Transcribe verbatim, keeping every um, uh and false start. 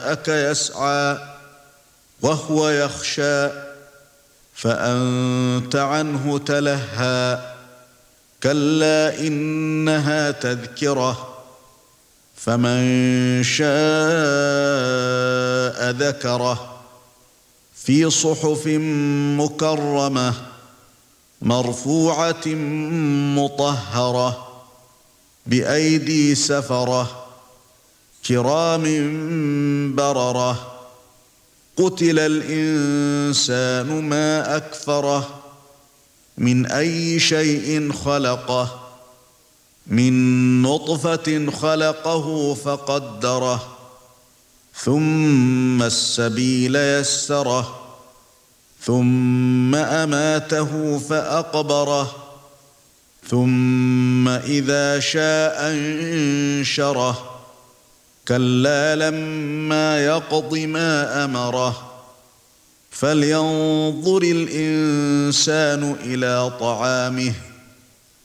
جاءك يسعى وهو يخشى فأنت عنه تلهى كلا إنها تذكرة فمن شاء ذكره في صحف مكرمة مرفوعة مطهرة بأيدي سفرة كرام بررة قتل الإنسان ما أكفره من أي شيء خلقه من نطفة خلقه فقدره ثم السبيل يسره ثم أماته فأقبره ثم إذا شاء انشره كلا لما يقض ما أمره فلينظر الإنسان إلى طعامه